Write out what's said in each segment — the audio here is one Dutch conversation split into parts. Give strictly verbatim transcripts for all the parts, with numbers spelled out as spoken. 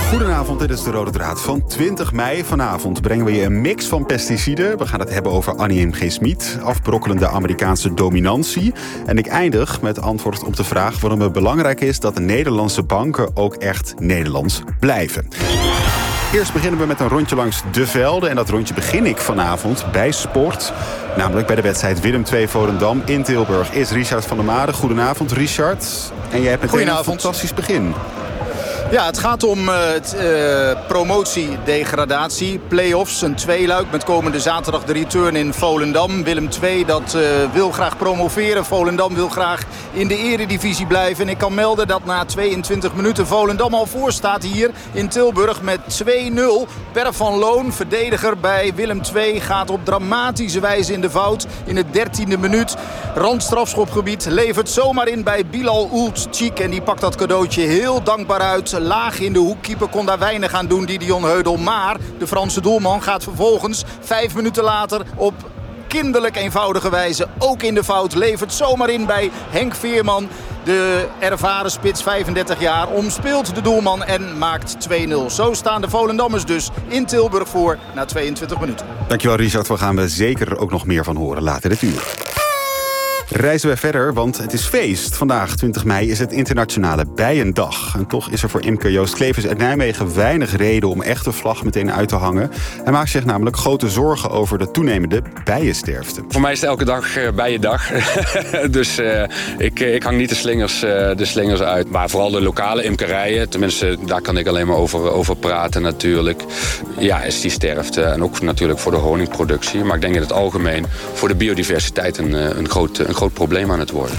Goedenavond, dit is de Rode Draad van twintig mei. Vanavond brengen we je een mix van pesticiden. We gaan het hebben over Annie M G. Schmid, afbrokkelende Amerikaanse dominantie. En ik eindig met antwoord op de vraag waarom het belangrijk is dat de Nederlandse banken ook echt Nederlands blijven. Eerst beginnen we met een rondje langs de velden. En dat rondje begin ik vanavond bij sport. Namelijk bij de wedstrijd Willem twee Volendam in Tilburg. Is Richard van der Made. Goedenavond, Richard. En jij hebt meteen een fantastisch begin. Ja, het gaat om uh, t, uh, promotie, degradatie, play-offs, een tweeluik met komende zaterdag de return in Volendam. Willem twee dat uh, wil graag promoveren, Volendam wil graag in de eredivisie blijven. En ik kan melden dat na tweeëntwintig minuten Volendam al voor staat hier in Tilburg met twee nul. Per van Loon, verdediger bij Willem twee, gaat op dramatische wijze in de fout in het dertiende minuut. Randstrafschopgebied levert zomaar in bij Bilal Ultschik en die pakt dat cadeautje heel dankbaar uit. Laag in de hoek, keeper kon daar weinig aan doen, Didion Heudel. Maar de Franse doelman gaat vervolgens vijf minuten later op kinderlijk eenvoudige wijze ook in de fout. Levert zomaar in bij Henk Veerman. De ervaren spits, vijfendertig jaar, omspeelt de doelman en maakt twee nul. Zo staan de Volendammers dus in Tilburg voor na tweeëntwintig minuten. Dankjewel, Richard. We gaan er zeker ook nog meer van horen later dit uur. Reizen we verder, want het is feest. Vandaag, twintig mei, is het internationale Bijendag. En toch is er voor imker Joost Klevers uit Nijmegen weinig reden om echt de vlag meteen uit te hangen. Hij maakt zich namelijk grote zorgen over de toenemende bijensterfte. Voor mij is het elke dag uh, Bijendag. dus uh, ik, ik hang niet de slingers, uh, de slingers uit. Maar vooral de lokale imkerijen, tenminste daar kan ik alleen maar over, over praten natuurlijk. Ja, is die sterfte. En ook natuurlijk voor de honingproductie. Maar ik denk in het algemeen voor de biodiversiteit een, een groot... Een groot probleem aan het worden.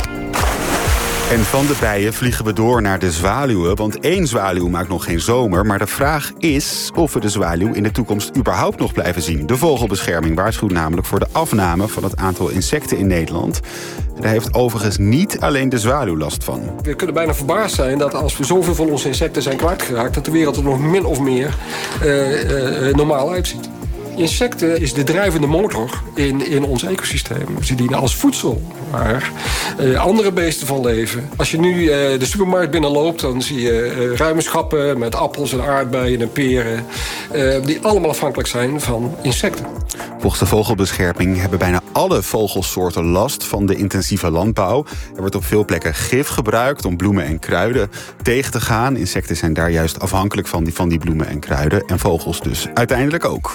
En van de bijen vliegen we door naar de zwaluwen. Want één zwaluw maakt nog geen zomer. Maar de vraag is of we de zwaluw in de toekomst überhaupt nog blijven zien. De Vogelbescherming waarschuwt namelijk voor de afname van het aantal insecten in Nederland. En daar heeft overigens niet alleen de zwaluw last van. We kunnen bijna verbaasd zijn dat als we zoveel van onze insecten zijn kwijtgeraakt, dat de wereld er nog min of meer uh, uh, normaal uitziet. Insecten is de drijvende motor in, in ons ecosysteem. Ze dienen als voedsel waar uh, andere beesten van leven. Als je nu uh, de supermarkt binnenloopt, dan zie je uh, ruime schappen met appels en aardbeien en peren. Uh, die allemaal afhankelijk zijn van insecten. Volgens de Vogelbescherming hebben bijna alle vogelsoorten last van de intensieve landbouw. Er wordt op veel plekken gif gebruikt om bloemen en kruiden tegen te gaan. Insecten zijn daar juist afhankelijk van die, van die bloemen en kruiden. En vogels dus uiteindelijk ook.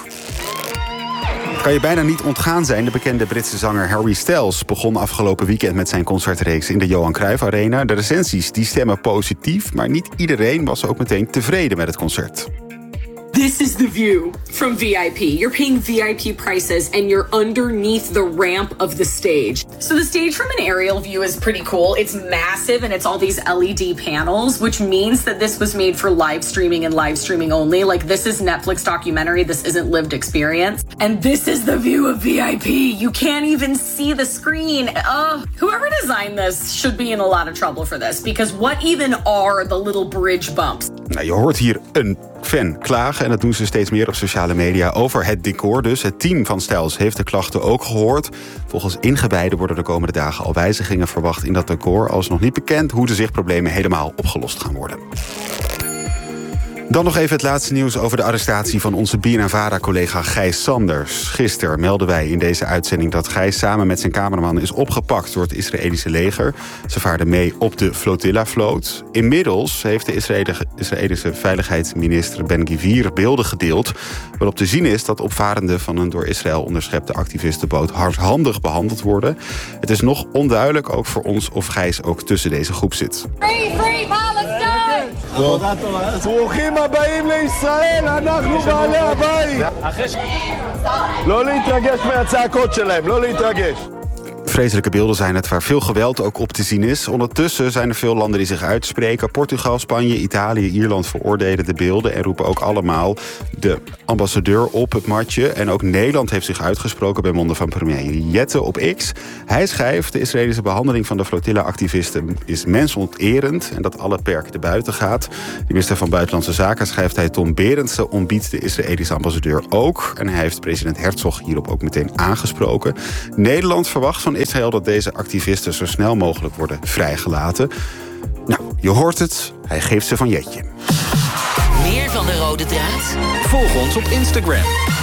Kan je bijna niet ontgaan zijn. De bekende Britse zanger Harry Styles begon afgelopen weekend met zijn concertreeks in de Johan Cruijff Arena. De recensies die stemmen positief, maar niet iedereen was ook meteen tevreden met het concert. This is the view from V I P. You're paying V I P prices and you're underneath the ramp of the stage. So the stage from an aerial view is pretty cool. It's massive and it's all these L E D panels, which means that this was made for live streaming and live streaming only. Like, this is Netflix documentary. This isn't lived experience. And this is the view of V I P. You can't even see the screen. Uh, whoever designed this should be in a lot of trouble for this. Because what even are the little bridge bumps? Nou, je hoort hier een fan klagen. En dat doen ze steeds meer op sociale media over het decor. Dus het team van Styles heeft de klachten ook gehoord. Volgens ingewijden worden de komende dagen al wijzigingen verwacht in dat decor. Al is nog niet bekend hoe de zichtproblemen helemaal opgelost gaan worden. Dan nog even het laatste nieuws over de arrestatie van onze B N N Vara-collega Gijs Sanders. Gisteren melden wij in deze uitzending dat Gijs samen met zijn cameraman is opgepakt door het Israëlische leger. Ze vaarden mee op de flotilla-vloot. Inmiddels heeft de Israëlische veiligheidsminister Ben-Gvir beelden gedeeld waarop te zien is dat opvarenden van een door Israël onderschepte activistenboot hardhandig behandeld worden. Het is nog onduidelijk, ook voor ons, of Gijs ook tussen deze groep zit. Free, free Palestine! ברוכים הבאים לישראל, אנחנו בעלי הבית. לא להתרגש מהצעקות שלהם, לא להתרגש. Vreselijke beelden zijn het waar veel geweld ook op te zien is. Ondertussen zijn er veel landen die zich uitspreken. Portugal, Spanje, Italië, Ierland veroordelen de beelden en roepen ook allemaal de ambassadeur op het matje. En ook Nederland heeft zich uitgesproken bij monden van premier Jette op X. Hij schrijft: de Israëlische behandeling van de flotilla-activisten is mensonterend en dat alle perken erbuiten gaat. De minister van Buitenlandse Zaken, schrijft hij, Tom Berendsen, ontbiedt de Israëlische ambassadeur ook. En hij heeft president Herzog hierop ook meteen aangesproken. Nederland verwacht van Israël dat deze activisten zo snel mogelijk worden vrijgelaten. Nou, je hoort het, hij geeft ze van Jetje. Meer van de rode draad? Volg ons op Instagram.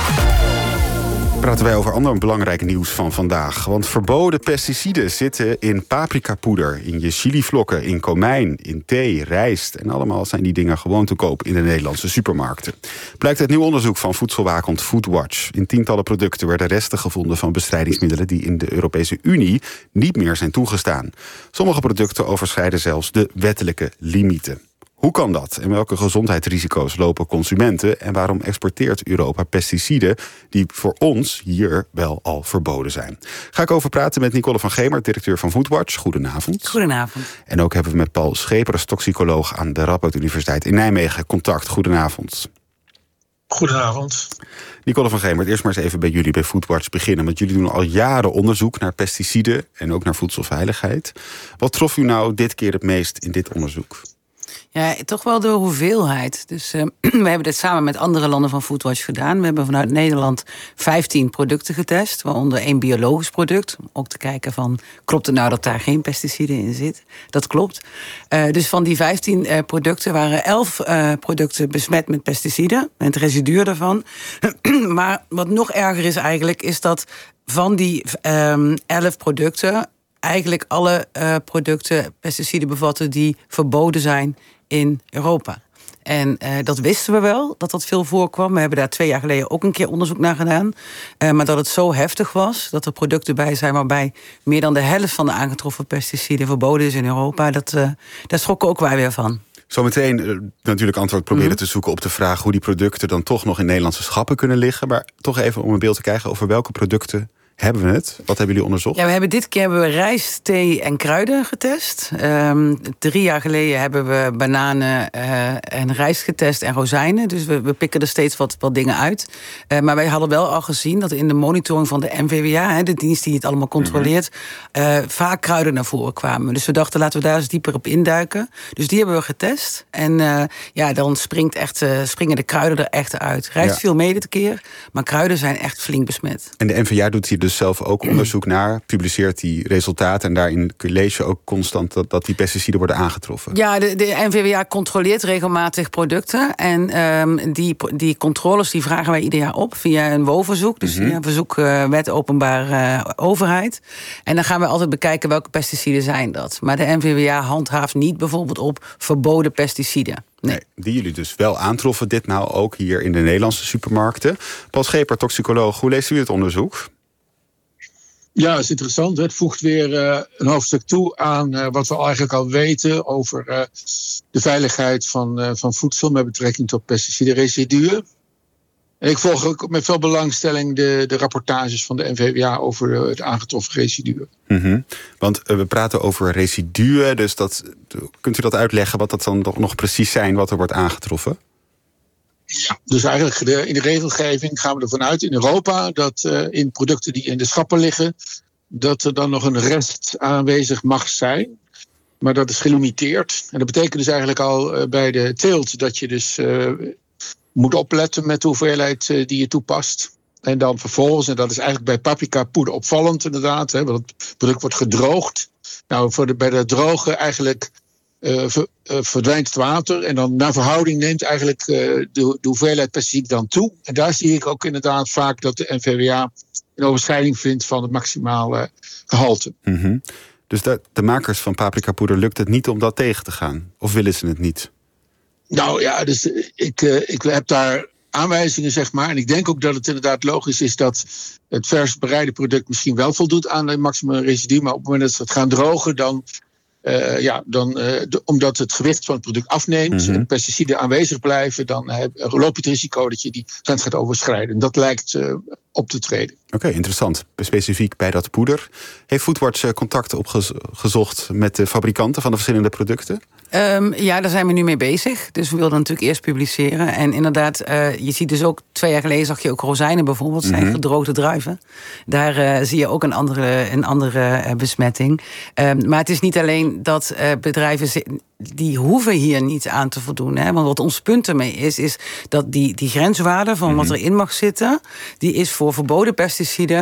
Praten wij over ander belangrijk nieuws van vandaag. Want verboden pesticiden zitten in paprikapoeder, in je chilivlokken, in komijn, in thee, rijst. En allemaal zijn die dingen gewoon te koop in de Nederlandse supermarkten. Blijkt uit nieuw onderzoek van voedselwaakhond Foodwatch. In tientallen producten werden resten gevonden van bestrijdingsmiddelen die in de Europese Unie niet meer zijn toegestaan. Sommige producten overschrijden zelfs de wettelijke limieten. Hoe kan dat? En welke gezondheidsrisico's lopen consumenten? En waarom exporteert Europa pesticiden die voor ons hier wel al verboden zijn? Ga ik over praten met Nicole van Gemert, directeur van Foodwatch. Goedenavond. Goedenavond. En ook hebben we met Paul Schepers, toxicoloog aan de Radboud Universiteit in Nijmegen, contact. Goedenavond. Goedenavond. Nicole van Gemert, eerst maar eens even bij jullie bij Foodwatch beginnen. Want jullie doen al jaren onderzoek naar pesticiden en ook naar voedselveiligheid. Wat trof u nou dit keer het meest in dit onderzoek? Ja, toch wel de hoeveelheid. Dus uh, we hebben dit samen met andere landen van Foodwatch gedaan. We hebben vanuit Nederland vijftien producten getest, waaronder één biologisch product. Om ook te kijken van, klopt het nou dat daar geen pesticiden in zitten? Dat klopt. Uh, dus van die vijftien uh, producten waren elf uh, producten besmet met pesticiden. En het residu daarvan. Maar wat nog erger is eigenlijk, is dat van die um, elf producten eigenlijk alle uh, producten pesticiden bevatten die verboden zijn in Europa. En uh, dat wisten we wel, dat dat veel voorkwam. We hebben daar twee jaar geleden ook een keer onderzoek naar gedaan. Uh, maar dat het zo heftig was, dat er producten bij zijn waarbij meer dan de helft van de aangetroffen pesticiden verboden is in Europa, dat, uh, daar schrokken ook wij weer van. Zometeen uh, natuurlijk antwoord proberen Mm-hmm. te zoeken op de vraag hoe die producten dan toch nog in Nederlandse schappen kunnen liggen. Maar toch even om een beeld te krijgen over welke producten hebben we het? Wat hebben jullie onderzocht? Ja, we hebben dit keer hebben we rijst, thee en kruiden getest. Um, drie jaar geleden hebben we bananen uh, en rijst getest en rozijnen. Dus we, we pikken er steeds wat, wat dingen uit. Uh, maar wij hadden wel al gezien dat in de monitoring van de N V W A, hè, de dienst die het allemaal controleert, uh, vaak kruiden naar voren kwamen. Dus we dachten, laten we daar eens dieper op induiken. Dus die hebben we getest. En uh, ja, dan springt echt, uh, springen de kruiden er echt uit. Rijst Ja. viel mee dit keer, maar kruiden zijn echt flink besmet. En de N V W A doet hier dus zelf ook onderzoek naar, publiceert die resultaten en daarin lees je ook constant dat, dat die pesticiden worden aangetroffen. Ja, de, de N V W A controleert regelmatig producten. En um, die, die controles die vragen wij ieder jaar op via een W O-verzoek. Dus Mhm. via een verzoek uh, wet openbare uh, overheid. En dan gaan we altijd bekijken welke pesticiden zijn dat. Maar de N V W A handhaaft niet bijvoorbeeld op verboden pesticiden. Nee. Nee, die jullie dus wel aantroffen, ditmaal ook hier in de Nederlandse supermarkten. Paul Scheper, toxicoloog, hoe leest u het onderzoek? Ja, dat is interessant. Het voegt weer uh, een hoofdstuk toe aan uh, wat we eigenlijk al weten over uh, de veiligheid van, uh, van voedsel met betrekking tot pesticidenresiduen. En ik volg ook met veel belangstelling de, de rapportages van de N V W A over uh, het aangetroffen residuen. Mm-hmm. Want uh, we praten over residuen, dus dat, kunt u dat uitleggen wat dat dan nog, nog precies zijn wat er wordt aangetroffen? Ja, dus eigenlijk de, in de regelgeving gaan we ervan uit in Europa dat uh, in producten die in de schappen liggen, dat er dan nog een rest aanwezig mag zijn. Maar dat is gelimiteerd. En dat betekent dus eigenlijk al uh, bij de teelt dat je dus uh, moet opletten met de hoeveelheid uh, die je toepast. En dan vervolgens, en dat is eigenlijk bij paprika poeder opvallend inderdaad, hè, want het product wordt gedroogd. Nou, voor de, bij de drogen eigenlijk Uh, ver, uh, verdwijnt het water en dan naar verhouding neemt eigenlijk uh, de, de hoeveelheid pesticiden dan toe. En daar zie ik ook inderdaad vaak dat de N V W A een overschrijding vindt van het maximale gehalte. Mm-hmm. Dus de, de makers van paprikapoeder lukt het niet om dat tegen te gaan? Of willen ze het niet? Nou ja, dus ik, uh, ik heb daar aanwijzingen, zeg maar. En ik denk ook dat het inderdaad logisch is dat het vers bereide product misschien wel voldoet aan het maximum residu. Maar op het moment dat ze het gaan drogen, dan Uh, ja, dan, uh, de, omdat het gewicht van het product afneemt, mm-hmm. en pesticiden aanwezig blijven, dan uh, loop je het risico dat je die grens gaat overschrijden. Dat lijkt uh, op te treden. Oké, okay, interessant. Specifiek bij dat poeder. Heeft Foodwatch uh, contact opgezocht met de fabrikanten van de verschillende producten? Um, ja, daar zijn we nu mee bezig. Dus we wilden natuurlijk eerst publiceren. En inderdaad, uh, je ziet dus ook, twee jaar geleden zag je ook rozijnen bijvoorbeeld, zijn mm-hmm. gedroogde druiven. Daar uh, zie je ook een andere, een andere uh, besmetting. Um, maar het is niet alleen dat uh, bedrijven, die hoeven hier niet aan te voldoen. Hè? Want wat ons punt ermee is, is dat die, die grenswaarde van mm-hmm. wat erin mag zitten, die is voor verboden pesticiden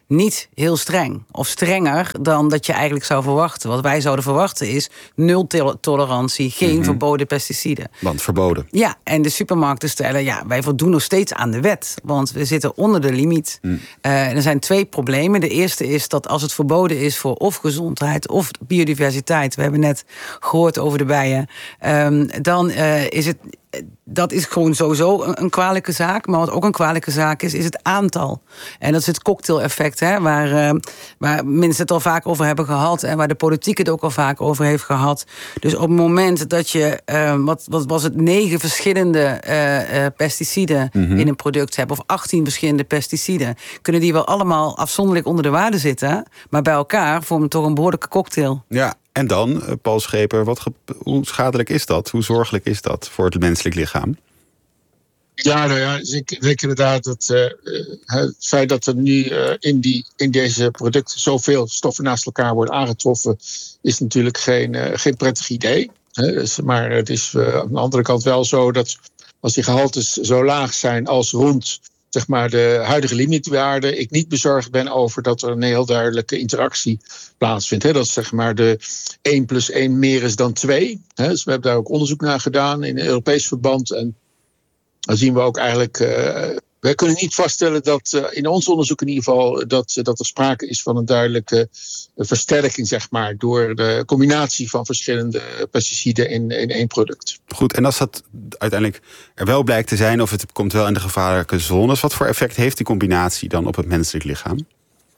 niet heel streng. Of strenger dan dat je eigenlijk zou verwachten. Wat wij zouden verwachten is nul tolerantie, geen mm-hmm. verboden pesticiden. Want verboden. Ja, en de supermarkten stellen, ja, wij voldoen nog steeds aan de wet. Want we zitten onder de limiet. Mm. Uh, er zijn twee problemen. De eerste is dat als het verboden is voor of gezondheid of biodiversiteit, we hebben net gehoord over de bijen, um, dan uh, is het... Dat is gewoon sowieso een, een kwalijke zaak. Maar wat ook een kwalijke zaak is, is het aantal. En dat is het cocktail-effect, hè, waar, uh, waar mensen het al vaak over hebben gehad en waar de politiek het ook al vaak over heeft gehad. Dus op het moment dat je, uh, wat, wat was het, negen verschillende uh, uh, pesticiden mm-hmm. in een product hebt, of achttien verschillende pesticiden, kunnen die wel allemaal afzonderlijk onder de waarde zitten, maar bij elkaar vormen toch een behoorlijke cocktail. Ja. En dan, Paul Scheper, wat ge- hoe schadelijk is dat? Hoe zorgelijk is dat voor het menselijk lichaam? Ja, nou ja, ik denk inderdaad dat uh, het feit dat er nu uh, in, die, in deze producten zoveel stoffen naast elkaar worden aangetroffen, is natuurlijk geen, uh, geen prettig idee. Hè? Dus, maar het is uh, aan de andere kant wel zo dat als die gehaltes zo laag zijn als rond, zeg maar, de huidige limietwaarde, ik niet bezorgd ben over dat er een heel duidelijke interactie plaatsvindt. Hè. Dat is, zeg maar, de één plus één meer is dan twee. Hè. Dus we hebben daar ook onderzoek naar gedaan in een Europees verband. En dan zien we ook eigenlijk, Uh, wij kunnen niet vaststellen dat uh, in ons onderzoek in ieder geval dat, uh, dat er sprake is van een duidelijke uh, versterking, zeg maar, door de combinatie van verschillende pesticiden in, in één product. Goed, en als dat uiteindelijk er wel blijkt te zijn, of het komt wel in de gevaarlijke zones, wat voor effect heeft die combinatie dan op het menselijk lichaam?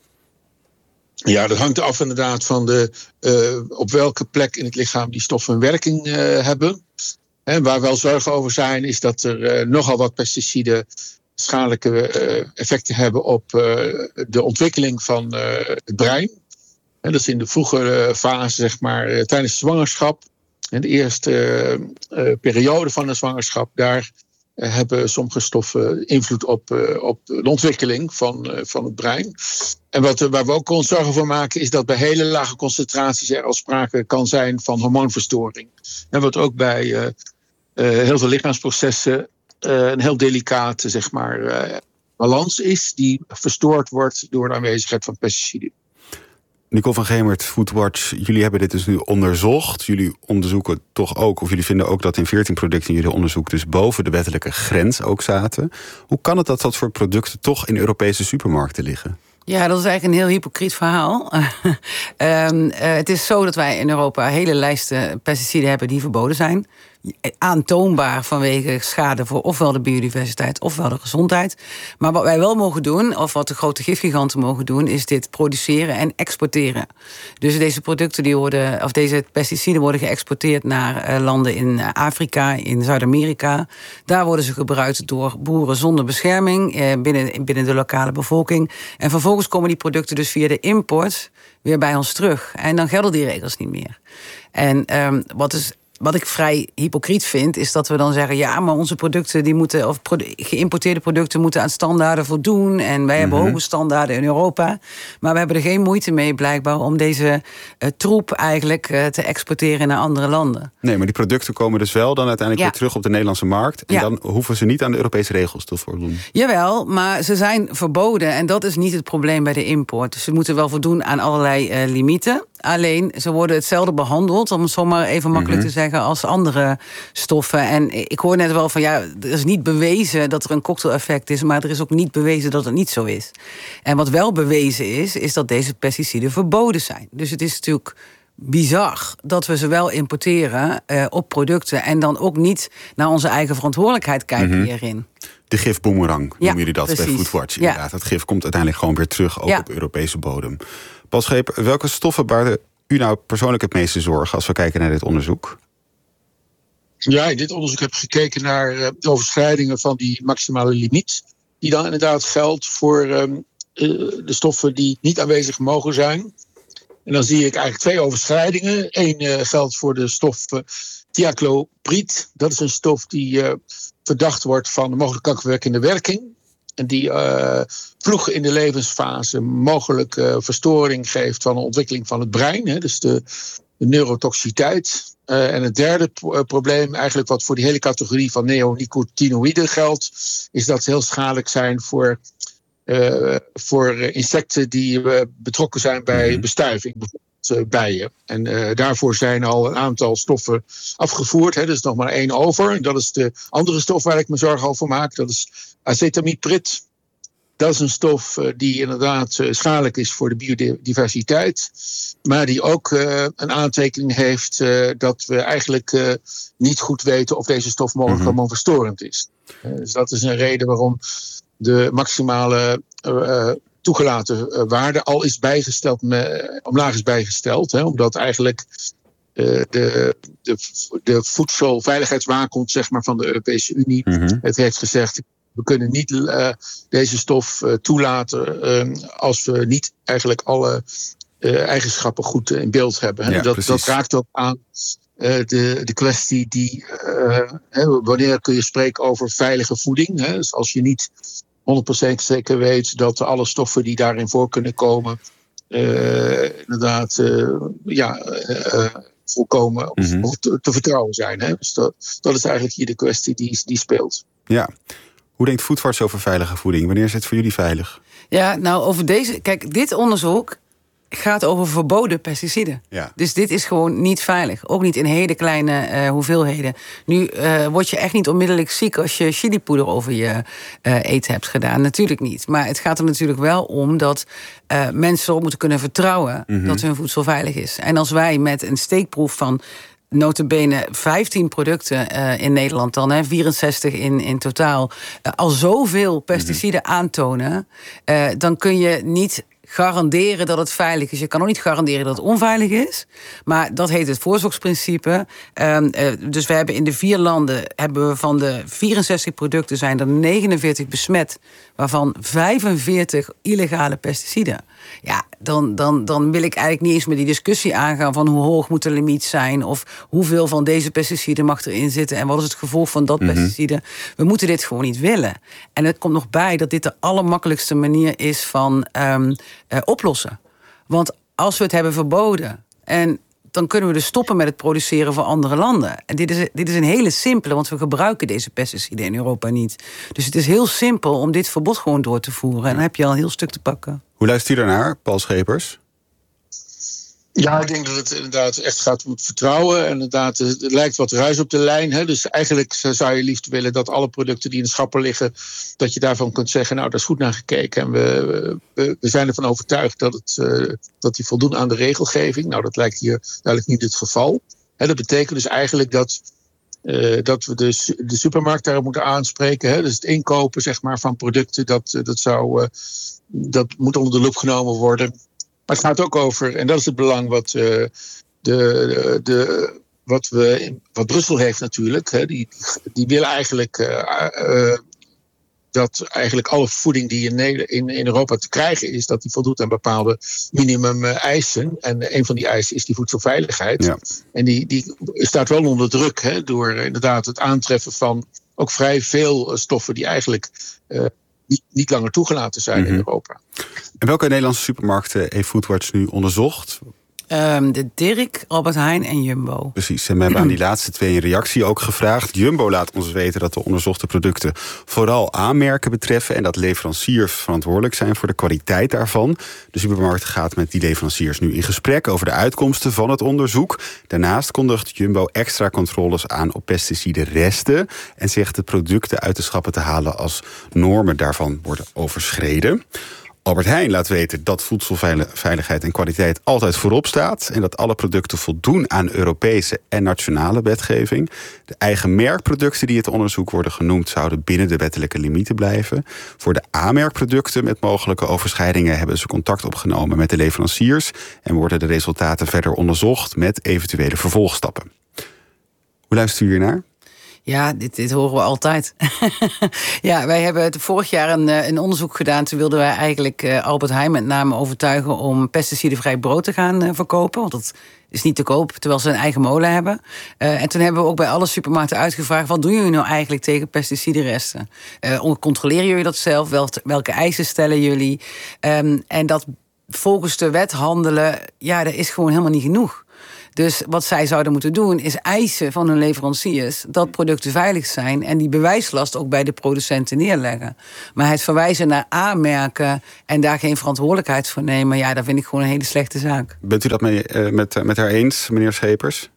Ja, dat hangt af inderdaad van de, uh, op welke plek in het lichaam die stoffen een werking uh, hebben. En waar we wel zorgen over zijn, is dat er uh, nogal wat pesticiden schadelijke uh, effecten hebben op uh, de ontwikkeling van uh, het brein. En dat is in de vroege fase, zeg maar, uh, tijdens de zwangerschap. En de eerste uh, uh, periode van de zwangerschap, daar uh, hebben sommige stoffen invloed op, uh, op de ontwikkeling van, uh, van het brein. En wat, uh, waar we ook ons zorgen voor maken, is dat bij hele lage concentraties er al sprake kan zijn van hormoonverstoring. En wat ook bij uh, uh, heel veel lichaamsprocessen Uh, een heel delicate, zeg maar, uh, balans is die verstoord wordt door de aanwezigheid van pesticiden. Nicole van Gemert, Foodwatch, jullie hebben dit dus nu onderzocht. Jullie onderzoeken toch ook, of jullie vinden ook dat in veertien producten in jullie onderzoek dus boven de wettelijke grens ook zaten. Hoe kan het dat dat soort producten toch in Europese supermarkten liggen? Ja, dat is eigenlijk een heel hypocriet verhaal. um, uh, het is zo dat wij in Europa hele lijsten pesticiden hebben die verboden zijn. Aantoonbaar vanwege schade voor ofwel de biodiversiteit ofwel de gezondheid. Maar wat wij wel mogen doen, of wat de grote gifgiganten mogen doen, is dit produceren en exporteren. Dus deze producten die worden, of deze pesticiden worden geëxporteerd naar uh, landen in Afrika, in Zuid-Amerika. Daar worden ze gebruikt door boeren zonder bescherming uh, binnen, binnen de lokale bevolking. En vervolgens komen die producten dus via de import weer bij ons terug. En dan gelden die regels niet meer. En um, wat is Wat ik vrij hypocriet vind, is dat we dan zeggen, ja, maar onze producten die moeten, of produ- geïmporteerde producten moeten aan standaarden voldoen. En wij mm-hmm. hebben hoge standaarden in Europa. Maar we hebben er geen moeite mee, blijkbaar, om deze uh, troep eigenlijk uh, te exporteren naar andere landen. Nee, maar die producten komen dus wel dan uiteindelijk ja. weer terug op de Nederlandse markt. En ja. dan hoeven ze niet aan de Europese regels te voldoen. Jawel, maar ze zijn verboden. En dat is niet het probleem bij de import. Dus ze moeten wel voldoen aan allerlei uh, limieten. Alleen, ze worden hetzelfde behandeld, om het zomaar even makkelijk mm-hmm. te zeggen, als andere stoffen. En ik hoor net wel van, ja, er is niet bewezen dat er een cocktail-effect is, maar er is ook niet bewezen dat het niet zo is. En wat wel bewezen is, is dat deze pesticiden verboden zijn. Dus het is natuurlijk bizar dat we ze wel importeren uh, op producten en dan ook niet naar onze eigen verantwoordelijkheid kijken mm-hmm. hierin. De gifboemerang noemen ja, jullie dat precies. bij Foodwatch. Inderdaad. Ja. Het gif komt uiteindelijk gewoon weer terug, ook ja. op Europese bodem. Paul Scheper, welke stoffen baarden u nou persoonlijk het meeste zorgen als we kijken naar dit onderzoek? Ja, in dit onderzoek heb ik gekeken naar uh, de overschrijdingen van die maximale limiet. Die dan inderdaad geldt voor um, uh, de stoffen die niet aanwezig mogen zijn. En dan zie ik eigenlijk twee overschrijdingen. Eén uh, geldt voor de stof uh, thiacloprid. Dat is een stof die uh, verdacht wordt van mogelijk kankerverwekkende werking. En die uh, vroeg in de levensfase mogelijk uh, verstoring geeft van de ontwikkeling van het brein. Hè, dus de, de neurotoxiciteit. Uh, en het derde pro- probleem, eigenlijk wat voor die hele categorie van neonicotinoïden geldt, is dat ze heel schadelijk zijn voor uh, voor insecten die uh, betrokken zijn bij mm-hmm. bestuiving, bijvoorbeeld uh, bijen. En uh, daarvoor zijn al een aantal stoffen afgevoerd. Hè, er is nog maar één over. En dat is de andere stof waar ik me zorgen over maak. Dat is acetamiprid. Dat is een stof uh, die inderdaad uh, schadelijk is voor de biodiversiteit. Maar die ook uh, een aantekening heeft uh, dat we eigenlijk uh, niet goed weten of deze stof mogelijk mm-hmm. hormoonverstorend is. Uh, dus dat is een reden waarom de maximale uh, toegelaten uh, waarde al is bijgesteld, me, omlaag is bijgesteld. Hè, omdat eigenlijk uh, de, de, de voedselveiligheidswaakhond zeg maar, van de Europese Unie mm-hmm. het heeft gezegd: we kunnen niet uh, deze stof uh, toelaten uh, als we niet eigenlijk alle uh, eigenschappen goed uh, in beeld hebben. Hè. Ja, dat, dat raakt ook aan uh, de, de kwestie die, uh, hè, wanneer kun je spreken over veilige voeding. Hè. Dus als je niet honderd procent zeker weet dat alle stoffen die daarin voor kunnen komen, uh, inderdaad, uh, ja, uh, volkomen mm-hmm. of te, te vertrouwen zijn. Hè. Dus dat, dat is eigenlijk hier de kwestie die, die speelt. Ja. Hoe denkt Foodwatch over veilige voeding? Wanneer is het voor jullie veilig? Ja, nou, over deze. Kijk, dit onderzoek gaat over verboden pesticiden. Ja. Dus dit is gewoon niet veilig. Ook niet in hele kleine uh, hoeveelheden. Nu uh, word je echt niet onmiddellijk ziek als je chilipoeder over je uh, eten hebt gedaan. Natuurlijk niet. Maar het gaat er natuurlijk wel om dat uh, mensen erop moeten kunnen vertrouwen mm-hmm. dat hun voedsel veilig is. En als wij met een steekproef van nota bene vijftien producten uh, in Nederland dan, hè, vierenzestig in, in totaal, uh, al zoveel pesticiden mm-hmm. aantonen, uh, dan kun je niet garanderen dat het veilig is. Je kan ook niet garanderen dat het onveilig is. Maar dat heet het voorzorgsprincipe. Uh, uh, dus we hebben in de vier landen, hebben we van de vierenzestig producten zijn er negenenveertig besmet, waarvan vijfenveertig illegale pesticiden. Ja, dan, dan, dan wil ik eigenlijk niet eens met die discussie aangaan van hoe hoog moet de limiet zijn of hoeveel van deze pesticiden mag erin zitten en wat is het gevolg van dat mm-hmm. pesticide. We moeten dit gewoon niet willen. En het komt nog bij dat dit de allermakkelijkste manier is van um, uh, oplossen. Want als we het hebben verboden en dan kunnen we dus stoppen met het produceren voor andere landen. En dit is, dit is een hele simpele, want we gebruiken deze pesticiden in Europa niet. Dus het is heel simpel om dit verbod gewoon door te voeren. En dan heb je al een heel stuk te pakken. Hoe luistert u daarnaar, Paul Schepers? Ja, ik denk dat het inderdaad echt gaat om het vertrouwen. En inderdaad, het lijkt wat ruis op de lijn. Hè? Dus eigenlijk zou je liefst willen dat alle producten die in de schappen liggen, dat je daarvan kunt zeggen, nou, daar is goed naar gekeken. En we, we, we zijn ervan overtuigd dat, het, uh, dat die voldoen aan de regelgeving. Nou, dat lijkt hier duidelijk niet het geval. Hè, dat betekent dus eigenlijk dat, uh, dat we dus de supermarkt daarop moeten aanspreken. Hè? Dus het inkopen zeg maar, van producten, dat, dat, zou, uh, dat moet onder de loep genomen worden. Maar het gaat ook over, en dat is het belang wat, uh, de, de, de, wat, we, wat Brussel heeft natuurlijk. Hè, die, die willen eigenlijk uh, uh, dat eigenlijk alle voeding die in, in, in Europa te krijgen is, dat die voldoet aan bepaalde minimum uh, eisen. En een van die eisen is die voedselveiligheid. Ja. En die, die staat wel onder druk hè, door uh, inderdaad het aantreffen van ook vrij veel uh, stoffen die eigenlijk Uh, Niet, niet langer toegelaten zijn mm-hmm. in Europa. En welke Nederlandse supermarkten heeft Foodwatch nu onderzocht? Um, de Dirk, Albert Heijn en Jumbo. Precies, en we hebben aan die laatste twee een reactie ook gevraagd. Jumbo laat ons weten dat de onderzochte producten vooral aanmerken betreffen en dat leveranciers verantwoordelijk zijn voor de kwaliteit daarvan. De supermarkt gaat met die leveranciers nu in gesprek over de uitkomsten van het onderzoek. Daarnaast kondigt Jumbo extra controles aan op pesticidenresten en zegt de producten uit de schappen te halen als normen daarvan worden overschreden. Albert Heijn laat weten dat voedselveiligheid en kwaliteit altijd voorop staat en dat alle producten voldoen aan Europese en nationale wetgeving. De eigen merkproducten die in het onderzoek worden genoemd zouden binnen de wettelijke limieten blijven. Voor de aanmerkproducten met mogelijke overschrijdingen hebben ze contact opgenomen met de leveranciers en worden de resultaten verder onderzocht met eventuele vervolgstappen. Hoe luistert u hiernaar? Ja, dit, dit horen we altijd. Ja, wij hebben vorig jaar een, een onderzoek gedaan. Toen wilden wij eigenlijk uh, Albert Heijn met name overtuigen om pesticidenvrij brood te gaan uh, verkopen. Want dat is niet te koop, terwijl ze een eigen molen hebben. Uh, en toen hebben we ook bij alle supermarkten uitgevraagd, wat doen jullie nou eigenlijk tegen pesticidenresten? Uh, controleren jullie dat zelf? Wel, welke eisen stellen jullie? Um, en dat volgens de wet handelen, ja, dat is gewoon helemaal niet genoeg. Dus wat zij zouden moeten doen is eisen van hun leveranciers dat producten veilig zijn en die bewijslast ook bij de producenten neerleggen. Maar het verwijzen naar A-merken en daar geen verantwoordelijkheid voor nemen, ja, dat vind ik gewoon een hele slechte zaak. Bent u dat mee, uh, met, met haar eens, meneer Schepers?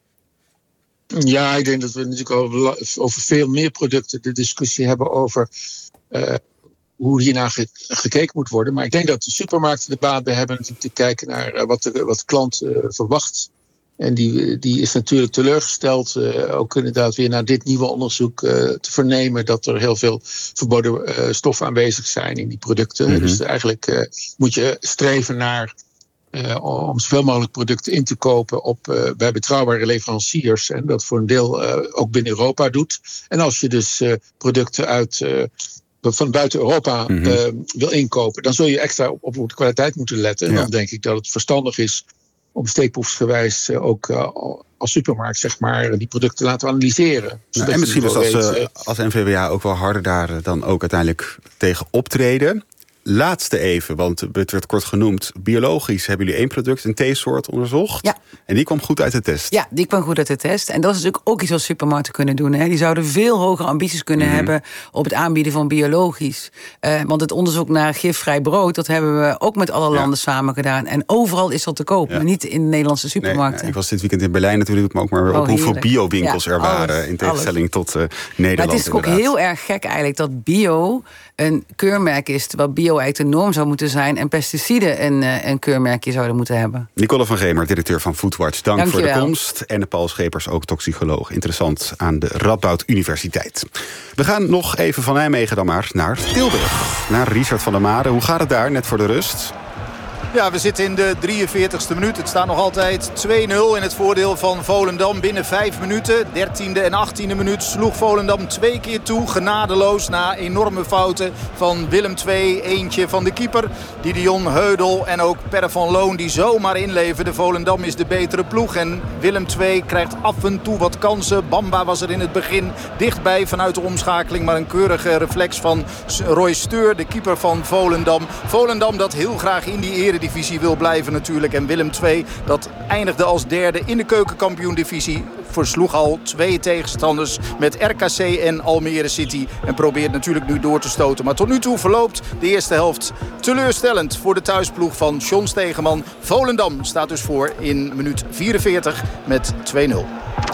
Ja, ik denk dat we natuurlijk over, over veel meer producten de discussie hebben over uh, hoe hiernaar ge, gekeken moet worden. Maar ik denk dat de supermarkten de baat bij hebben natuurlijk te kijken naar uh, wat, de, wat de klant uh, verwacht. En die, die is natuurlijk teleurgesteld, uh, ook inderdaad weer naar dit nieuwe onderzoek uh, te vernemen dat er heel veel verboden uh, stoffen aanwezig zijn in die producten. Mm-hmm. Dus eigenlijk uh, moet je streven naar Uh, om zoveel mogelijk producten in te kopen op, uh, bij betrouwbare leveranciers. En dat voor een deel uh, ook binnen Europa doet. En als je dus uh, producten uit, uh, van buiten Europa mm-hmm. uh, wil inkopen, dan zul je extra op, op de kwaliteit moeten letten. En ja. dan denk ik dat het verstandig is om steekproefsgewijs uh, ook uh, als supermarkt zeg maar die producten te laten analyseren. Nou, en misschien dus als, weet, uh, als N V W A ook wel harder daar dan ook uiteindelijk tegen optreden. Laatste even, want het werd kort genoemd. Biologisch hebben jullie één product, een theesoort onderzocht. Ja. En die kwam goed uit de test. Ja, die kwam goed uit de test. En dat is natuurlijk ook iets wat supermarkten kunnen doen. Hè. Die zouden veel hogere ambities kunnen mm. hebben op het aanbieden van biologisch. Uh, want het onderzoek naar gifvrij brood, dat hebben we ook met alle landen ja. samen gedaan. En overal is dat te koop, ja. maar niet in de Nederlandse supermarkten. Nee, ja, ik was dit weekend in Berlijn natuurlijk, maar ook maar oh, op hoeveel bio-winkels ja, er waren. Alles, in tegenstelling alles. tot uh, Nederland. Maar het is ook heel erg gek eigenlijk dat bio een keurmerk is, terwijl bio eigenlijk de norm zou moeten zijn en pesticiden een, een keurmerkje zouden moeten hebben. Nicole van Gemer, directeur van Foodwatch. Dank Dank voor de wel. komst. En Paul Schepers, ook toxicoloog. Interessant aan de Radboud Universiteit. We gaan nog even van Nijmegen dan maar naar Tilburg. Naar Richard van der Made. Hoe gaat het daar, net voor de rust? Ja, we zitten in de drieënveertigste minuut. Het staat nog altijd twee nul in het voordeel van Volendam binnen vijf minuten. dertiende en achttiende minuut sloeg Volendam twee keer toe. Genadeloos na enorme fouten van Willem twee. Eentje van de keeper, Didion Heudel en ook Per van Loon die zomaar inleverden. Volendam is de betere ploeg en Willem twee krijgt af en toe wat kansen. Bamba was er in het begin dichtbij vanuit de omschakeling. Maar een keurige reflex van Roy Steur, de keeper van Volendam. Volendam dat heel graag in die eredivisie divisie wil blijven natuurlijk. En Willem twee, dat eindigde als derde in de keukenkampioen-divisie. Versloeg al twee tegenstanders met R K C en Almere City. En probeert natuurlijk nu door te stoten. Maar tot nu toe verloopt de eerste helft teleurstellend voor de thuisploeg van John Stegeman. Volendam staat dus voor in minuut vierenveertig met twee nul.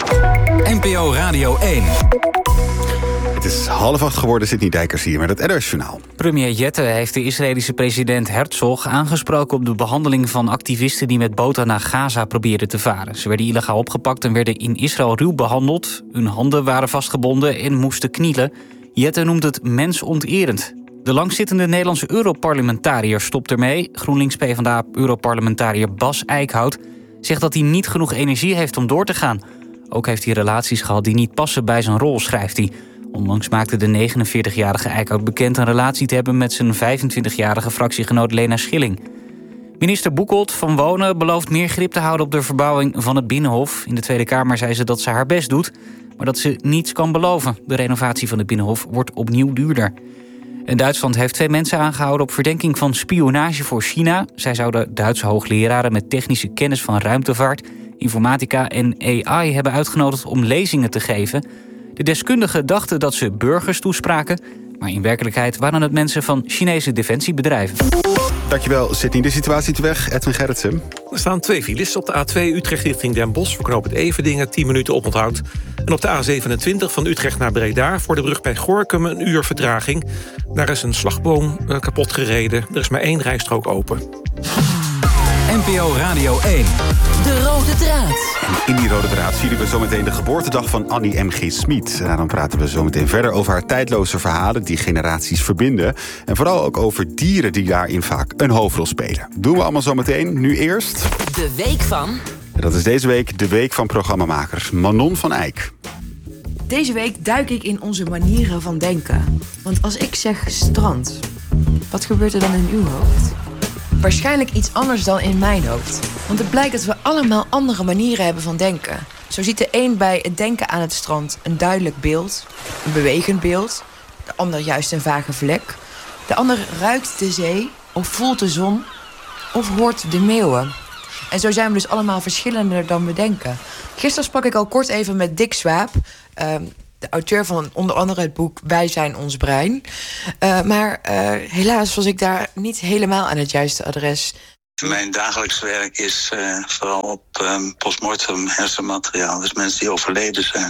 N P O Radio één. Het is half acht geworden, Sidney Dijkers hier met het N O S-journaal. Premier Jette heeft de Israëlische president Herzog aangesproken op de behandeling van activisten die met boten naar Gaza probeerden te varen. Ze werden illegaal opgepakt en werden in Israël ruw behandeld. Hun handen waren vastgebonden en moesten knielen. Jette noemt het mensonterend. De langzittende Nederlandse Europarlementariër stopt ermee. GroenLinks-PvdA-Europarlementariër Bas Eickhout zegt dat hij niet genoeg energie heeft om door te gaan. Ook heeft hij relaties gehad die niet passen bij zijn rol, schrijft hij. Onlangs maakte de negenenveertigjarige Eickhout bekend een relatie te hebben met zijn vijfentwintigjarige fractiegenoot Lena Schilling. Minister Boekholt van Wonen belooft meer grip te houden op de verbouwing van het Binnenhof. In de Tweede Kamer zei ze dat ze haar best doet, maar dat ze niets kan beloven. De renovatie van het Binnenhof wordt opnieuw duurder. En Duitsland heeft twee mensen aangehouden op verdenking van spionage voor China. Zij zouden Duitse hoogleraren met technische kennis van ruimtevaart, informatica en A I hebben uitgenodigd om lezingen te geven. De deskundigen dachten dat ze burgers toespraken, maar in werkelijkheid waren het mensen van Chinese defensiebedrijven. Dankjewel, Sidney. De situatie te weg, Edwin Gerritsen. Er staan twee files op de A twee Utrecht richting Den Bosch. Voor knooppunt Everdingen, tien minuten oponthoud. En op de A zevenentwintig van Utrecht naar Breda voor de brug bij Gorinchem een uur vertraging. Daar is een slagboom uh, kapot gereden. Er is maar één rijstrook open. N P O Radio één. De rode draad. En in die rode draad vieren we zometeen de geboortedag van Annie M G. Smit. En dan praten we zometeen verder over haar tijdloze verhalen die generaties verbinden. En vooral ook over dieren die daarin vaak een hoofdrol spelen. Doen we allemaal zometeen. Nu eerst de week van. En dat is deze week de week van programmamaker Manon van Eyck. Deze week duik ik in onze manieren van denken. Want als ik zeg strand, wat gebeurt er dan in uw hoofd? Waarschijnlijk iets anders dan in mijn hoofd. Want het blijkt dat we allemaal andere manieren hebben van denken. Zo ziet de een bij het denken aan het strand een duidelijk beeld, een bewegend beeld. De ander juist een vage vlek. De ander ruikt de zee, of voelt de zon, of hoort de meeuwen. En zo zijn we dus allemaal verschillender dan we denken. Gisteren sprak ik al kort even met Dick Swaap, uh, de auteur van onder andere het boek Wij zijn ons brein. Uh, maar uh, helaas was ik daar niet helemaal aan het juiste adres. Mijn dagelijks werk is uh, vooral op um, postmortem hersenmateriaal. Dus mensen die overleden zijn.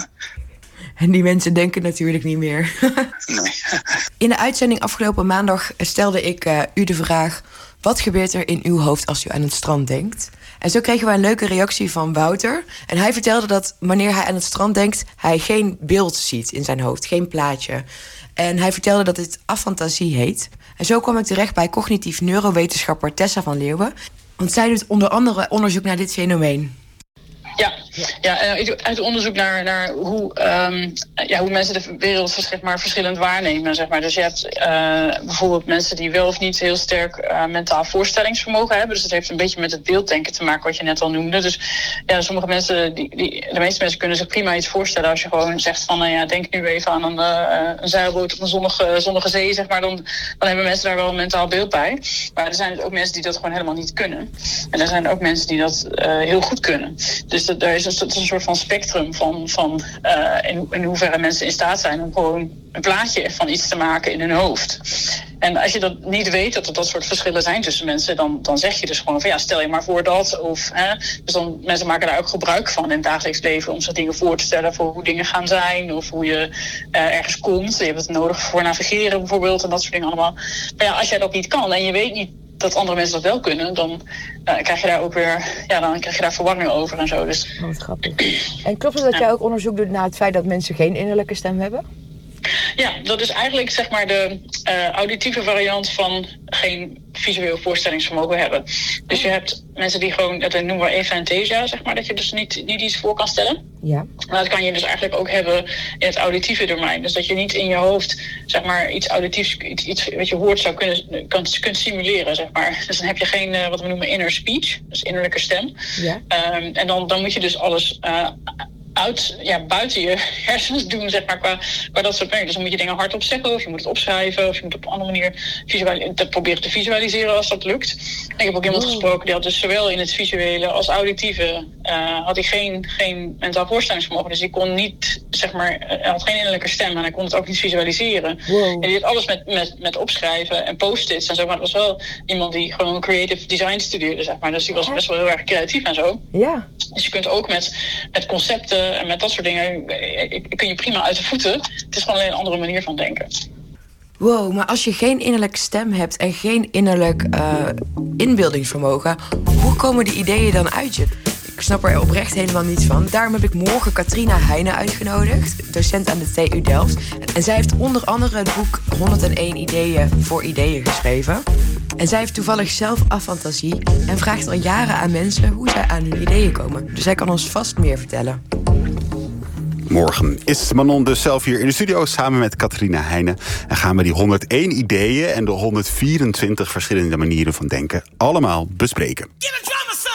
En die mensen denken natuurlijk niet meer. Nee. In de uitzending afgelopen maandag stelde ik uh, u de vraag: wat gebeurt er in uw hoofd als u aan het strand denkt? En zo kregen we een leuke reactie van Wouter. En hij vertelde dat wanneer hij aan het strand denkt, hij geen beeld ziet in zijn hoofd, geen plaatje. En hij vertelde dat dit afantasie heet. En zo kwam ik terecht bij cognitief neurowetenschapper Tessa van Leeuwen. Want zij doet onder andere onderzoek naar dit fenomeen. Ja, ja uit onderzoek naar, naar hoe, um, ja, hoe mensen de wereld zeg maar, verschillend waarnemen. Zeg maar. Dus je hebt uh, bijvoorbeeld mensen die wel of niet heel sterk uh, mentaal voorstellingsvermogen hebben. Dus dat heeft een beetje met het beelddenken te maken wat je net al noemde. Dus ja, sommige mensen, die, die, de meeste mensen kunnen zich prima iets voorstellen als je gewoon zegt van, uh, ja, denk nu even aan een, uh, een zeilboot op een zonnige, zonnige zee, zeg maar. Dan, dan hebben mensen daar wel een mentaal beeld bij. Maar er zijn ook mensen die dat gewoon helemaal niet kunnen. En er zijn ook mensen die dat uh, heel goed kunnen. Dus dat, er is een, het is een soort van spectrum van, van uh, in, in hoeverre mensen in staat zijn om gewoon een plaatje van iets te maken in hun hoofd. En als je dat niet weet, dat er dat soort verschillen zijn tussen mensen, dan, dan zeg je dus gewoon van ja, stel je maar voor dat. Of, hè, dus dan, mensen maken daar ook gebruik van in het dagelijks leven om zich dingen voor te stellen voor hoe dingen gaan zijn of hoe je uh, ergens komt. Je hebt het nodig voor navigeren bijvoorbeeld en dat soort dingen allemaal. Maar ja, als jij dat niet kan en je weet niet dat andere mensen dat wel kunnen, dan uh, krijg je daar ook weer, ja, dan krijg je daar verwarring over en zo. Dus. Oh, wat grappig. En klopt het dat jij ook onderzoek doet naar het feit dat mensen geen innerlijke stem hebben? Ja, dat is eigenlijk zeg maar de uh, auditieve variant van geen visueel voorstellingsvermogen hebben. Dus je hebt mensen die gewoon, dat noemen we aphantasia, zeg maar, dat je dus niet, niet iets voor kan stellen. Ja. Maar dat kan je dus eigenlijk ook hebben in het auditieve domein. Dus dat je niet in je hoofd, zeg maar, iets auditiefs, iets, iets wat je hoort zou kunnen, kan, kunt simuleren, zeg maar. Dus dan heb je geen, uh, wat we noemen inner speech, dus innerlijke stem. Ja. Um, en dan, dan moet je dus alles Uh, Uit, ja, buiten je hersens doen, zeg maar, qua, qua dat soort dingen. Dus dan moet je dingen hardop zeggen, of je moet het opschrijven, of je moet op een andere manier visuali- te proberen te visualiseren als dat lukt. En ik heb ook iemand gesproken, die had dus zowel in het visuele als auditieve, uh, had ik geen, geen mentaal voorstellingsvermogen. Dus ik kon niet, zeg maar, hij had geen innerlijke stem en hij kon het ook niet visualiseren. Wow. En die had alles met, met, met opschrijven en post-its en zo. Maar het was wel iemand die gewoon creative design studeerde, zeg maar. Dus die was best wel heel erg creatief en zo. Ja. Dus je kunt ook met, met concepten en met dat soort dingen kun je prima uit de voeten. Het is gewoon alleen een andere manier van denken. Wow, maar als je geen innerlijke stem hebt en geen innerlijk uh, inbeeldingsvermogen, hoe komen die ideeën dan uit je? Ik snap er oprecht helemaal niets van. Daarom heb ik morgen Katrina Heijnen uitgenodigd, docent aan de T U Delft. En zij heeft onder andere het boek honderdéén ideeën voor ideeën geschreven. En zij heeft toevallig zelf afantasie en vraagt al jaren aan mensen hoe zij aan hun ideeën komen. Dus zij kan ons vast meer vertellen. Morgen is Manon dus zelf hier in de studio samen met Katrina Heijnen. En gaan we die honderdéén ideeën en de honderdvierentwintig verschillende manieren van denken allemaal bespreken.